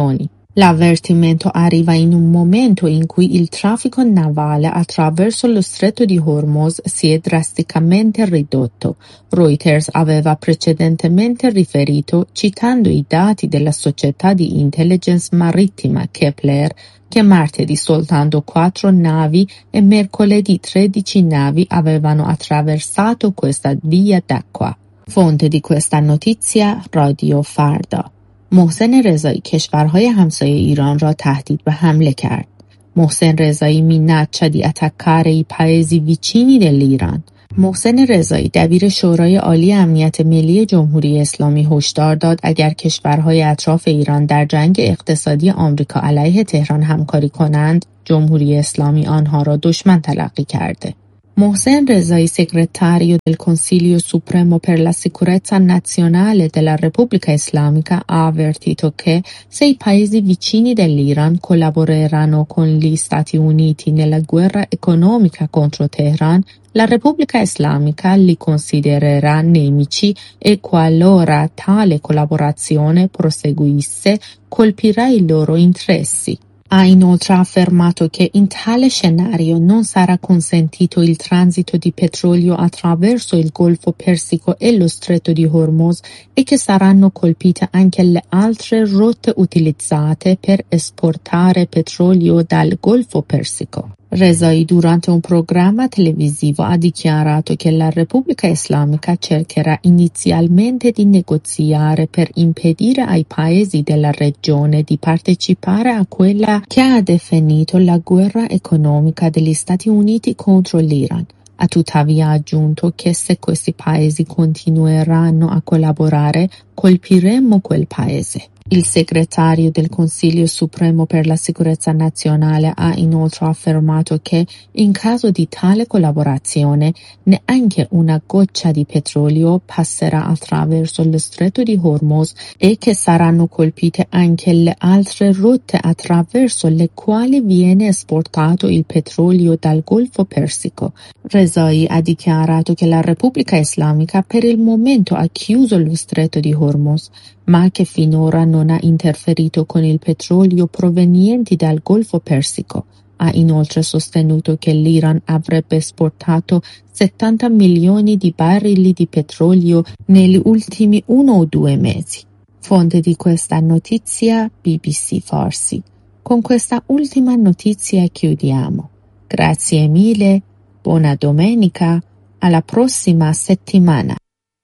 F: L'avvertimento arriva in un momento in cui il traffico navale attraverso lo stretto di Hormuz si è drasticamente ridotto. Reuters aveva precedentemente riferito, citando i dati della società di intelligence marittima Kepler, che martedì soltanto quattro navi e mercoledì tredici navi avevano attraversato questa via d'acqua. Fonte di questa notizia Radio Farda. محسن رضایی کشورهای همسایه ایران را تهدید به حمله کرد. محسن رضایی minaccia attaccare i paesi vicini dell'Iran. محسن رضایی دبیر شورای عالی امنیت ملی جمهوری اسلامی هشدار داد اگر کشورهای اطراف ایران در جنگ اقتصادی آمریکا علیه تهران همکاری کنند، جمهوری اسلامی آنها را دشمن تلقی کرده. Mohsen Rezai, segretario del Consiglio Supremo per la Sicurezza Nazionale della Repubblica Islamica, ha avvertito che se i paesi vicini dell'Iran collaboreranno con gli Stati Uniti nella guerra economica contro Teheran, la Repubblica Islamica li considererà nemici e qualora tale collaborazione proseguisse, colpirà i loro interessi. Ha inoltre affermato che in tale scenario non sarà consentito il transito di petrolio attraverso il Golfo Persico e lo Stretto di Hormuz e che saranno colpite anche le altre rotte utilizzate per esportare petrolio dal Golfo Persico. Rezai durante un programma televisivo ha dichiarato che la Repubblica Islamica cercherà inizialmente di negoziare per impedire ai paesi della regione di partecipare a quella che ha definito la guerra economica degli Stati Uniti contro l'Iran. Ha tuttavia aggiunto che se questi paesi continueranno a collaborare, colpiremo quel paese. Il segretario del Consiglio Supremo per la Sicurezza Nazionale ha inoltre affermato che, in caso di tale collaborazione, neanche una goccia di petrolio passerà attraverso lo Stretto di Hormuz e che saranno colpite anche le altre rotte attraverso le quali viene esportato il petrolio dal Golfo Persico. Rezai ha dichiarato che la Repubblica Islamica per il momento ha chiuso lo Stretto di Hormuz, ma che finora non ha interferito con il petrolio proveniente dal Golfo Persico. Ha inoltre sostenuto che l'Iran avrebbe esportato settanta milioni di barili di petrolio negli ultimi uno o due mesi. Fonte di questa notizia B B C Farsi. Con questa ultima notizia chiudiamo. Grazie mille, buona domenica, alla prossima settimana.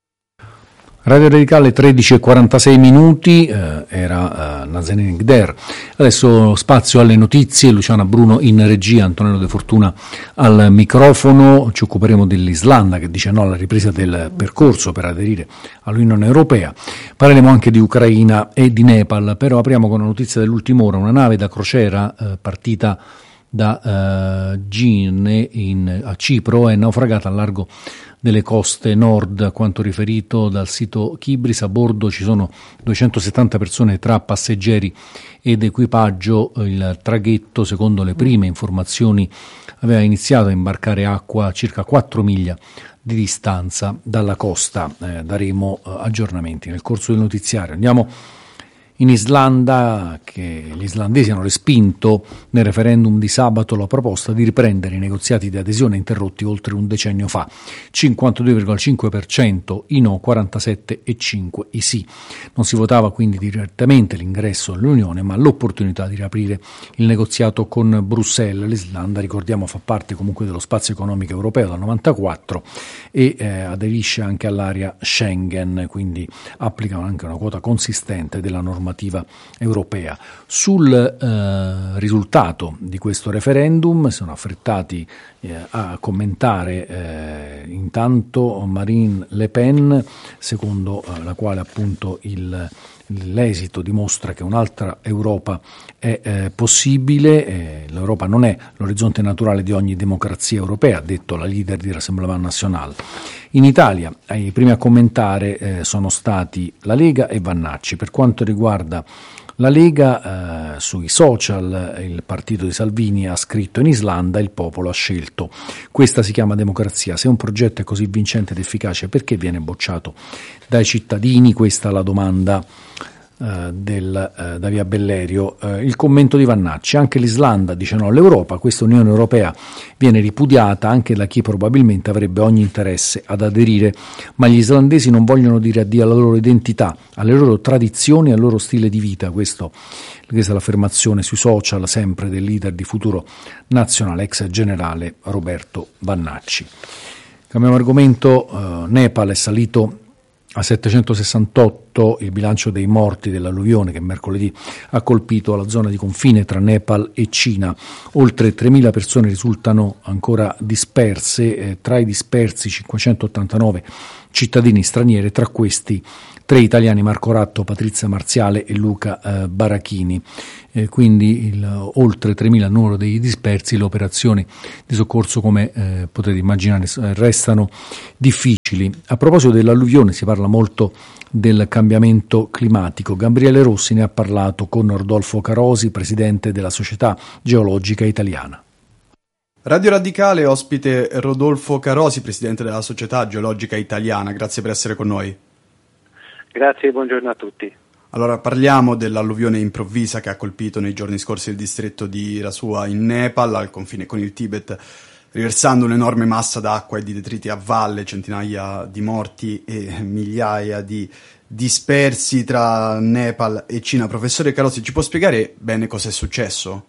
D: Radio Radicale tredici e quarantasei minuti, eh, era eh, Nazanin Ikder. Adesso spazio alle notizie, Luciana Bruno in regia, Antonello De Fortuna al microfono. Ci occuperemo dell'Islanda che dice no alla ripresa del percorso per aderire all'Unione Europea. Parleremo anche di Ucraina e di Nepal, però apriamo con una notizia dell'ultima ora. Una nave da crociera eh, partita da uh, Gine in, a Cipro è naufragata al largo delle coste nord, a quanto riferito dal sito Kibris. A bordo ci sono duecentosettanta persone tra passeggeri ed equipaggio. Il traghetto, secondo le prime informazioni, aveva iniziato a imbarcare acqua a circa quattro miglia di distanza dalla costa. Eh, daremo uh, aggiornamenti nel corso del notiziario. Andiamo in Islanda, che gli islandesi hanno respinto nel referendum di sabato la proposta di riprendere i negoziati di adesione interrotti oltre un decennio fa. cinquantadue virgola cinque per cento i no, quarantasette virgola cinque per cento i sì. Non si votava quindi direttamente l'ingresso all'Unione, ma l'opportunità di riaprire il negoziato con Bruxelles. L'Islanda, ricordiamo, fa parte comunque dello spazio economico europeo dal novantaquattro e eh, aderisce anche all'area Schengen, quindi applica anche una quota consistente della normativa europea. Sul eh, risultato di questo referendum sono affrettati eh, a commentare eh, intanto Marine Le Pen, secondo eh, la quale appunto il l'esito dimostra che un'altra Europa è eh, possibile. Eh, L'Europa non è l'orizzonte naturale di ogni democrazia europea, ha detto la leader di Rassemblement National. In Italia i primi a commentare eh, sono stati la Lega e Vannacci. Per quanto riguarda la Lega, eh, sui social il partito di Salvini ha scritto: in Islanda il popolo ha scelto. Questa si chiama democrazia. Se un progetto è così vincente ed efficace, perché viene bocciato dai cittadini? Questa è la domanda eh, del, eh, da via Bellerio. Eh, il commento di Vannacci: anche l'Islanda dice no all'Europa, questa Unione Europea viene ripudiata anche da chi probabilmente avrebbe ogni interesse ad aderire, ma gli islandesi non vogliono dire addio alla loro identità, alle loro tradizioni, al loro stile di vita. Questo, questa è l'affermazione sui social sempre del leader di Futuro Nazionale, ex generale Roberto Vannacci. Cambiamo argomento. uh, Nepal è salito a settecentosessantotto il bilancio dei morti dell'alluvione che mercoledì ha colpito la zona di confine tra Nepal e Cina. Oltre tremila persone risultano ancora disperse, eh, tra i dispersi cinquecentottantanove cittadini stranieri, tra questi tre italiani: Marco Ratto, Patrizia Marziale e Luca eh, Barachini. Eh, quindi il, oltre tremila numero dei dispersi. Le operazioni di soccorso, come eh, potete immaginare, restano difficili. A proposito dell'alluvione, si parla molto del cambiamento climatico. Gabriele Rossi ne ha parlato con Rodolfo Carosi, presidente della Società Geologica Italiana.
G: Radio Radicale, ospite Rodolfo Carosi, presidente della Società Geologica Italiana. Grazie per essere con noi.
H: Grazie e buongiorno a tutti.
G: Allora, parliamo dell'alluvione improvvisa che ha colpito nei giorni scorsi il distretto di Rasua in Nepal, al confine con il Tibet, riversando un'enorme massa d'acqua e di detriti a valle, centinaia di morti e migliaia di dispersi tra Nepal e Cina. Professore Carosi, ci può spiegare bene cosa è successo?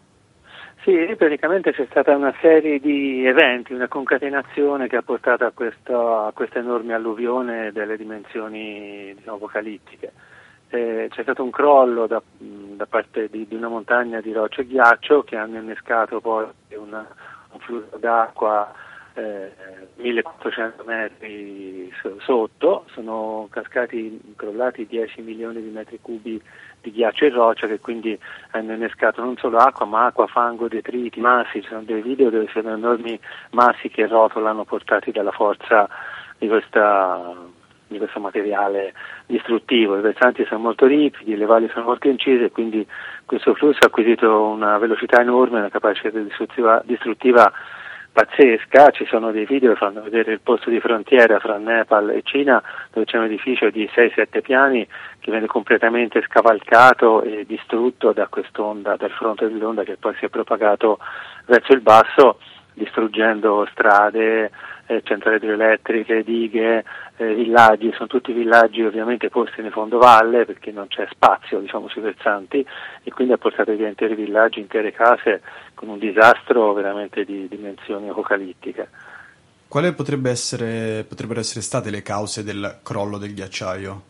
H: Sì, praticamente c'è stata una serie di eventi, una concatenazione che ha portato a questa, a questa enorme alluvione delle dimensioni, diciamo, apocalittiche. Eh, c'è stato un crollo da, da parte di, di una montagna di rocce e ghiaccio che hanno innescato poi una, un flusso d'acqua eh, millequattrocento metri sotto. Sono cascati, crollati dieci milioni di metri cubi di ghiaccio e roccia, che quindi hanno innescato non solo acqua ma acqua, fango, detriti, massi. Ci sono dei video dove sono enormi massi che rotolano portati dalla forza di questa di questo materiale distruttivo. I versanti sono molto ripidi, le valli sono molto incise e quindi questo flusso ha acquisito una velocità enorme, una capacità distruttiva, distruttiva pazzesca. Ci sono dei video che fanno vedere il posto di frontiera fra Nepal e Cina, dove c'è un edificio di sei sette piani che viene completamente scavalcato e distrutto da quest'onda, dal fronte dell'onda, che poi si è propagato verso il basso, distruggendo strade, eh, centrali idroelettriche, dighe, eh, villaggi. Sono tutti villaggi ovviamente posti nel fondovalle perché non c'è spazio, diciamo, sui versanti, e quindi ha portato via interi villaggi, intere case, con un disastro veramente di dimensioni apocalittiche.
G: Quali potrebbe essere, potrebbero essere state le cause del crollo del ghiacciaio?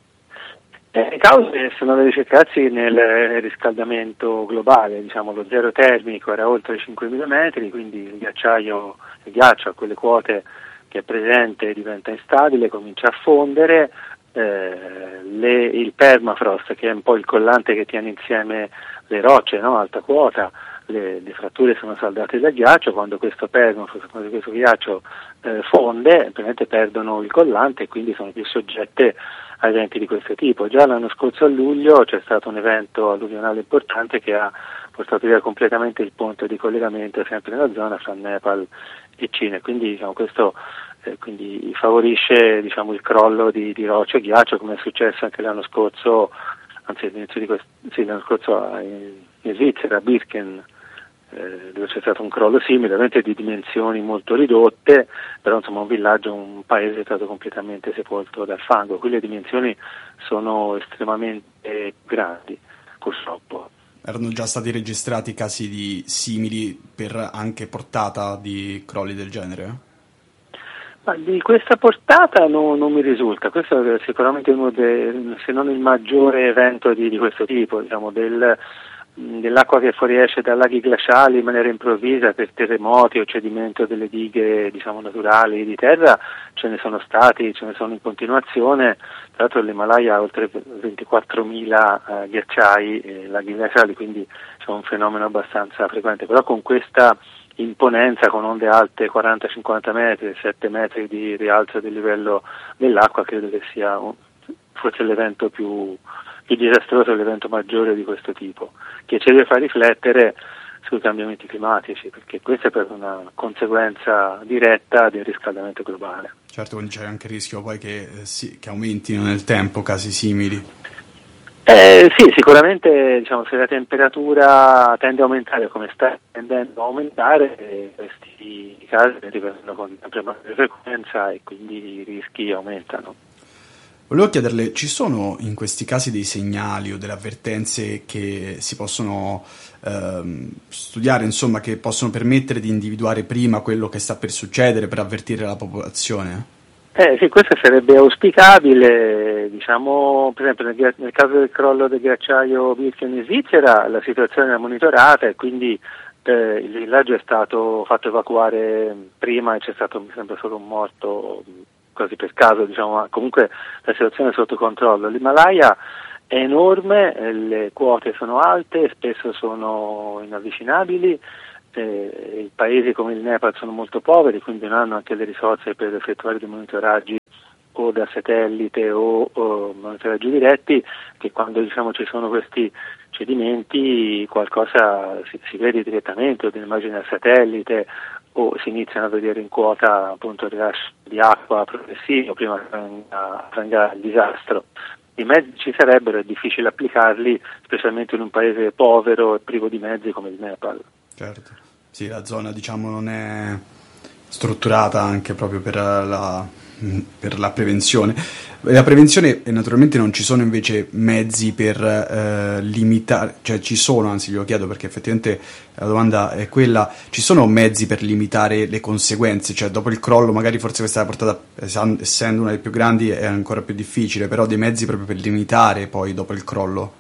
H: Eh, le cause sono da ricercarsi nel riscaldamento globale, diciamo lo zero termico era oltre cinquemila metri, quindi il ghiacciaio, il ghiaccio a quelle quote che è presente diventa instabile, comincia a fondere, eh, le, il permafrost, che è un po' il collante che tiene insieme le rocce, no? Alta quota, le, le fratture sono saldate dal ghiaccio. Quando questo permafrost, quando questo ghiaccio eh, fonde, ovviamente perdono il collante e quindi sono più soggette a eventi di questo tipo. Già l'anno scorso a luglio c'è stato un evento alluvionale importante che ha portato via completamente il ponte di collegamento sempre nella zona fra Nepal e Cina, quindi diciamo, questo eh, quindi favorisce, diciamo, il crollo di, di rocce e ghiaccio, come è successo anche l'anno scorso, anzi all'inizio di questo, sì, l'anno scorso in, in Svizzera, a Birken, Eh, dove c'è stato un crollo simile, ovviamente di dimensioni molto ridotte, però insomma un villaggio, un paese è stato completamente sepolto dal fango. Qui le dimensioni sono estremamente grandi, purtroppo.
G: Erano già stati registrati casi di simili per anche portata di crolli del genere?
H: Ma di questa portata no, non mi risulta. Questo è sicuramente uno dei, se non il maggiore evento di, di questo tipo, diciamo, del dell'acqua che fuoriesce dai laghi glaciali in maniera improvvisa per terremoti o cedimento delle dighe, diciamo, naturali di terra. Ce ne sono stati, ce ne sono in continuazione. Tra l'altro l'Himalaya ha oltre ventiquattromila eh, ghiacciai e laghi glaciali, quindi c'è un fenomeno abbastanza frequente, però con questa imponenza, con onde alte quaranta cinquanta metri, sette metri di rialzo del livello dell'acqua, credo che sia un, forse l'evento più più disastroso, l'evento maggiore di questo tipo, che ci deve far riflettere sui cambiamenti climatici, perché questa è proprio una conseguenza diretta del riscaldamento globale.
G: Certo, quindi c'è anche il rischio poi che, eh, sì, che aumentino nel tempo casi simili.
H: Eh, sì, sicuramente diciamo, se la temperatura tende a aumentare come sta tendendo a aumentare, eh, questi casi divengono con sempre maggiore frequenza e quindi i rischi aumentano.
G: Volevo chiederle, ci sono in questi casi dei segnali o delle avvertenze che si possono ehm, studiare, insomma, che possono permettere di individuare prima quello che sta per succedere per avvertire la popolazione?
H: Eh, sì, questo sarebbe auspicabile, diciamo, per esempio nel, nel caso del crollo del ghiacciaio Birken in Svizzera la situazione è monitorata e quindi eh, il villaggio è stato fatto evacuare prima e c'è stato mi sembra solo un morto quasi per caso, diciamo, ma comunque la situazione è sotto controllo. L'Himalaya è enorme, le quote sono alte, spesso sono inavvicinabili. Eh, i paesi come il Nepal sono molto poveri, quindi non hanno anche le risorse per effettuare dei monitoraggi o da satellite o, o monitoraggi diretti, che quando diciamo ci sono questi cedimenti qualcosa si, si vede direttamente, o delle immagini al satellite, o si iniziano a vedere in quota appunto il rilascio di acqua progressivo prima che venga, venga il disastro. I mezzi ci sarebbero, è difficile applicarli, specialmente in un paese povero e privo di mezzi come il Nepal.
G: Certo, sì, la zona diciamo non è strutturata anche proprio per la, per la prevenzione. La prevenzione, e naturalmente non ci sono invece mezzi per eh, limitare, cioè ci sono, anzi glielo chiedo perché effettivamente la domanda è quella, ci sono mezzi per limitare le conseguenze, cioè dopo il crollo magari forse questa è la portata, essendo una delle più grandi è ancora più difficile, però dei mezzi proprio per limitare poi dopo il crollo?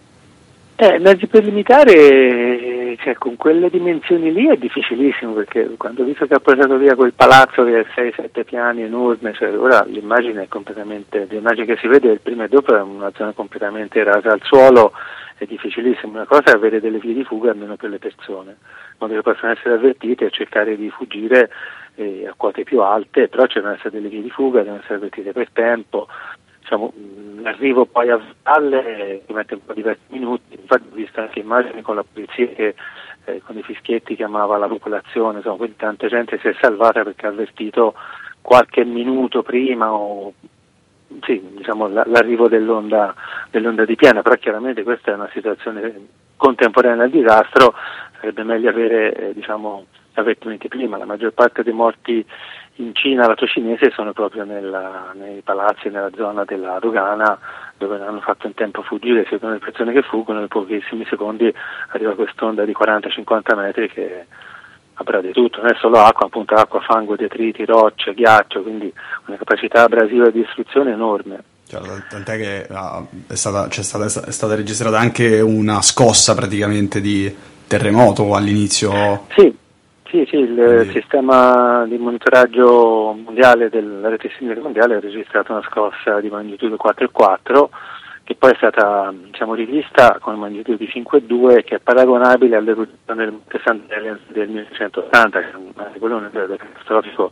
H: Eh, mezzi per limitare, cioè con quelle dimensioni lì è difficilissimo, perché quando ho visto che ha portato via quel palazzo che è sei sette piani enorme, cioè ora l'immagine è completamente, l'immagine che si vede prima e dopo è una zona completamente rasa al suolo, è difficilissimo. Una cosa è avere delle vie di fuga almeno per le persone, in modo che possano essere avvertite e cercare di fuggire eh, a quote più alte, però ci devono essere delle vie di fuga, devono essere avvertite per tempo. Diciamo, l'arrivo poi a valle ci mette un po' diversi minuti, infatti ho visto anche immagini con la polizia che eh, con i fischietti chiamava la popolazione, insomma, quindi tanta gente si è salvata perché ha avvertito qualche minuto prima o sì, diciamo, l'arrivo dell'onda, dell'onda di piena, però chiaramente questa è una situazione contemporanea al disastro, sarebbe meglio avere eh, diciamo, avvertimenti prima. La maggior parte dei morti in Cina lato cinese sono proprio nella, nei palazzi, nella zona della dogana, dove hanno fatto in tempo a fuggire, secondo le persone che fuggono, in pochissimi secondi arriva quest'onda di quaranta cinquanta metri che avrà di tutto, non è solo acqua, appunto acqua, fango, detriti, rocce, ghiaccio, quindi una capacità abrasiva di distruzione enorme.
G: Cioè, tant'è che ah, è, stata, c'è stata, è stata registrata anche una scossa praticamente di terremoto all'inizio.
H: Sì. Sì, sì, il Quindi... sistema di monitoraggio mondiale della rete sismica mondiale ha registrato una scossa di magnitudo quattro virgola quattro che poi è stata diciamo, rivista con magnitudo di cinque virgola due che è paragonabile all'eruzione del Monte Saint Helens del millenovecentottanta, che è un evento catastrofico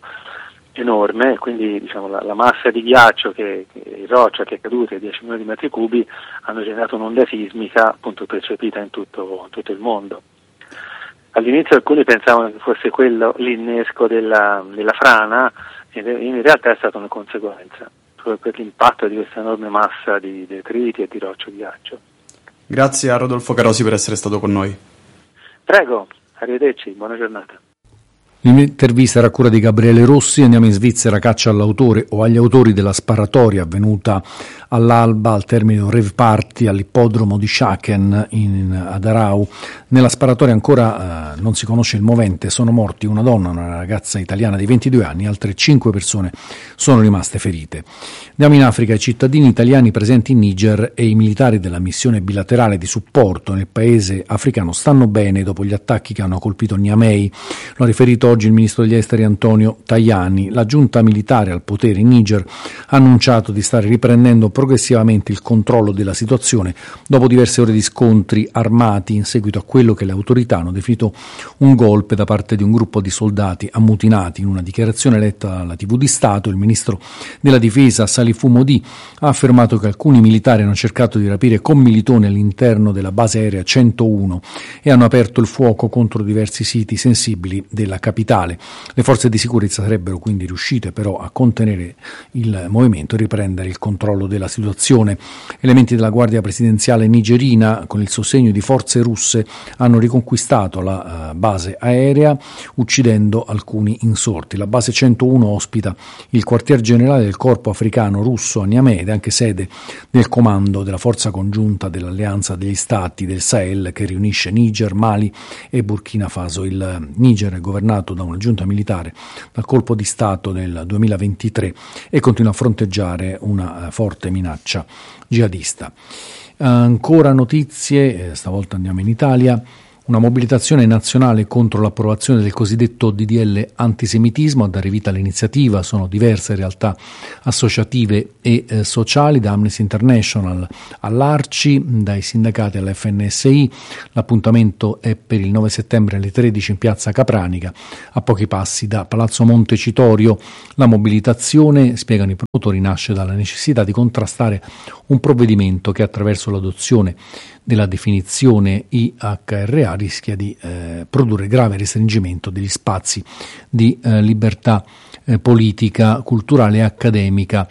H: enorme, quindi diciamo, la, la massa di ghiaccio che, che roccia che è caduta, dieci milioni di metri cubi, hanno generato un'onda sismica appunto percepita in tutto, in tutto il mondo. All'inizio alcuni pensavano che fosse quello l'innesco della, della frana, in realtà è stata una conseguenza, proprio per l'impatto di questa enorme massa di detriti e di roccia e ghiaccio.
G: Grazie a Rodolfo Carosi per essere stato con noi.
H: Prego, arrivederci, buona giornata.
D: L'intervista era a cura di Gabriele Rossi. Andiamo in Svizzera, caccia all'autore o agli autori della sparatoria avvenuta all'alba al termine di un rave party all'ippodromo di Schaken in, ad Aarau. Nella sparatoria ancora eh, non si conosce il movente, sono morti una donna, una ragazza italiana di ventidue anni, altre cinque persone sono rimaste ferite. Andiamo in Africa, i cittadini italiani presenti in Niger e i militari della missione bilaterale di supporto nel paese africano stanno bene dopo gli attacchi che hanno colpito Niamey. Lo ha riferito oggi il ministro degli esteri Antonio Tajani. La giunta militare al potere in Niger ha annunciato di stare riprendendo progressivamente il controllo della situazione dopo diverse ore di scontri armati in seguito a quello che le autorità hanno definito un golpe da parte di un gruppo di soldati ammutinati. In una dichiarazione letta alla tivù di Stato, il ministro della difesa Salifou Modi ha affermato che alcuni militari hanno cercato di rapire commilitoni all'interno della base aerea centouno e hanno aperto il fuoco contro diversi siti sensibili della capitale. vitale. Le forze di sicurezza sarebbero quindi riuscite però a contenere il movimento e riprendere il controllo della situazione. Elementi della Guardia Presidenziale nigerina, con il sostegno di forze russe, hanno riconquistato la uh, base aerea, uccidendo alcuni insorti. La base centouno ospita il quartier generale del corpo africano russo a Niamey ed è anche sede del comando della forza congiunta dell'Alleanza degli Stati del Sahel che riunisce Niger, Mali e Burkina Faso. Il Niger è governato da una giunta militare dal colpo di Stato nel duemilaventitré e continua a fronteggiare una forte minaccia jihadista. Ancora notizie, stavolta andiamo in Italia. Una mobilitazione nazionale contro l'approvazione del cosiddetto D D L antisemitismo. A dare vita all'iniziativa sono diverse realtà associative e eh, sociali, da Amnesty International all'Arci, dai sindacati all'F N S I. L'appuntamento è per il nove settembre alle tredici in piazza Capranica, a pochi passi da Palazzo Montecitorio. La mobilitazione, spiegano i promotori, nasce dalla necessità di contrastare un provvedimento che, attraverso l'adozione della definizione I H R A, rischia di eh, produrre grave restringimento degli spazi di eh, libertà eh, politica, culturale e accademica.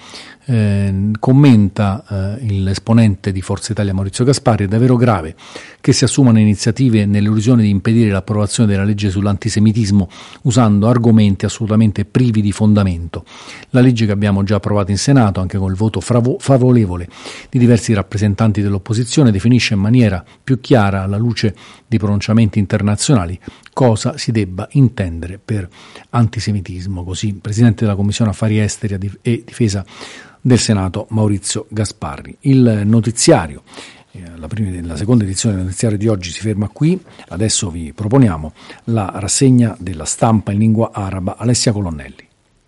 D: Eh, commenta eh, l'esponente di Forza Italia Maurizio Gasparri: è davvero grave che si assumano iniziative nell'illusione di impedire l'approvazione della legge sull'antisemitismo usando argomenti assolutamente privi di fondamento. La legge che abbiamo già approvato in Senato, anche con il voto fravo- favorevole di diversi rappresentanti dell'opposizione, definisce in maniera più chiara, alla luce di pronunciamenti internazionali, cosa si debba intendere per antisemitismo. Così il Presidente della Commissione Affari Esteri e Difesa del Senato Maurizio Gasparri. Il notiziario, eh, la, prima, la seconda edizione del notiziario di oggi si ferma qui. Adesso vi proponiamo la rassegna della stampa in lingua araba. Alessia Colonnelli.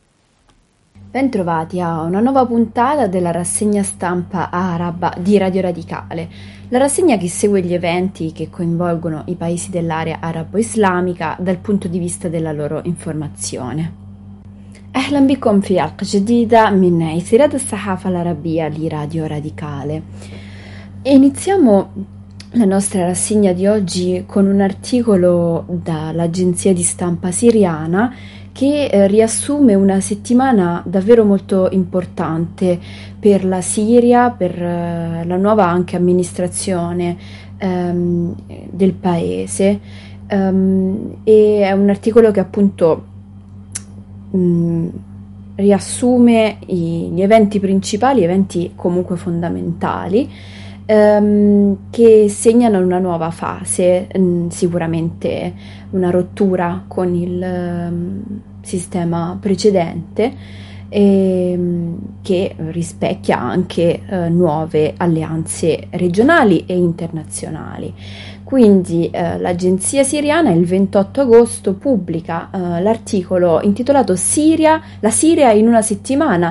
I: Bentrovati a una nuova puntata della rassegna stampa araba di Radio Radicale, la rassegna che segue gli eventi che coinvolgono i paesi dell'area arabo-islamica dal punto di vista della loro informazione. أهلا بكم في حلقة جديدة من إثيرات الصحافة العربية لراديو Radicale. Iniziamo la nostra rassegna di oggi con un articolo dall'agenzia di stampa siriana che eh, riassume una settimana davvero molto importante per la Siria, per eh, la nuova anche amministrazione ehm, del paese, ehm, e è un articolo che appunto mh, riassume i, gli eventi principali, eventi comunque fondamentali, ehm, che segnano una nuova fase, mh, sicuramente una rottura con il um, sistema precedente, e, che rispecchia anche eh, nuove alleanze regionali e internazionali. Quindi eh, l'agenzia siriana il ventotto agosto pubblica eh, l'articolo intitolato Siria, la Siria in una settimana,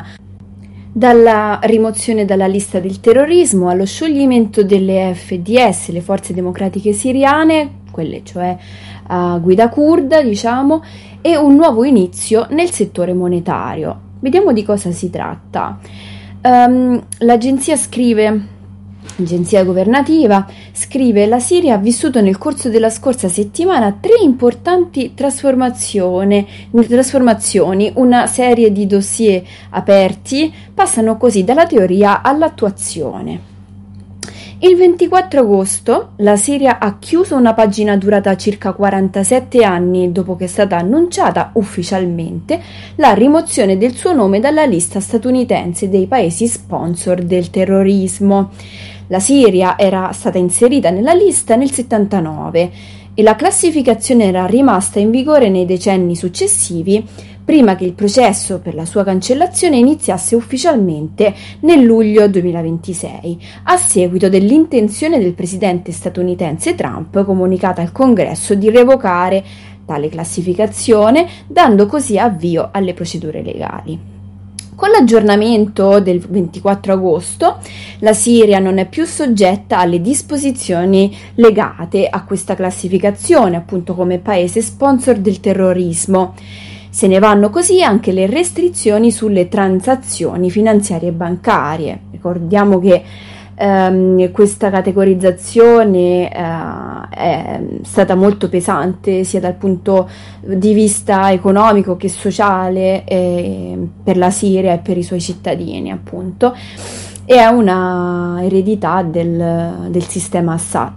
I: dalla rimozione dalla lista del terrorismo allo scioglimento delle F D S, le forze democratiche siriane, quelle cioè a guida curda, diciamo, e un nuovo inizio nel settore monetario. Vediamo di cosa si tratta. Um, l'agenzia scrive, l'agenzia governativa scrive: la Siria ha vissuto nel corso della scorsa settimana tre importanti trasformazioni, trasformazioni, una serie di dossier aperti passano così dalla teoria all'attuazione. Il ventiquattro agosto la Siria ha chiuso una pagina durata circa quarantasette anni dopo che è stata annunciata ufficialmente la rimozione del suo nome dalla lista statunitense dei paesi sponsor del terrorismo. La Siria era stata inserita nella lista nel settantanove e la classificazione era rimasta in vigore nei decenni successivi, prima che il processo per la sua cancellazione iniziasse ufficialmente nel luglio duemilaventisei, a seguito dell'intenzione del presidente statunitense Trump, comunicata al Congresso, di revocare tale classificazione, dando così avvio alle procedure legali. Con l'aggiornamento del ventiquattro agosto, la Siria non è più soggetta alle disposizioni legate a questa classificazione, appunto come paese sponsor del terrorismo. Se ne vanno così anche le restrizioni sulle transazioni finanziarie e bancarie. Ricordiamo che ehm, questa categorizzazione eh, è stata molto pesante sia dal punto di vista economico che sociale eh, per la Siria e per i suoi cittadini, appunto, e è una eredità del, del sistema Assad.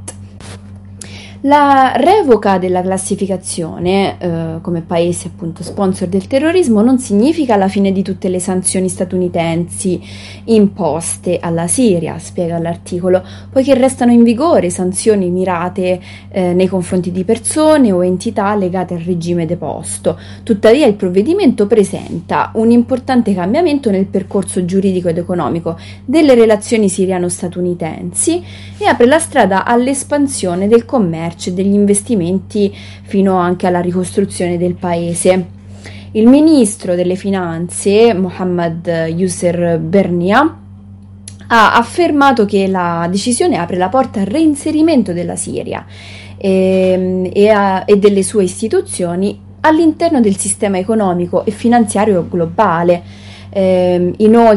I: La revoca della classificazione eh, come paese appunto sponsor del terrorismo non significa la fine di tutte le sanzioni statunitensi imposte alla Siria, spiega l'articolo, poiché restano in vigore sanzioni mirate eh, nei confronti di persone o entità legate al regime deposto. Tuttavia il provvedimento presenta un importante cambiamento nel percorso giuridico ed economico delle relazioni siriano-statunitensi e apre la strada all'espansione del commercio e degli investimenti fino anche alla ricostruzione del paese. Il ministro delle finanze, Mohammad Yusser Bernia, ha affermato che la decisione apre la porta al reinserimento della Siria e, e, a, e delle sue istituzioni all'interno del sistema economico e finanziario globale. Eh, inoltre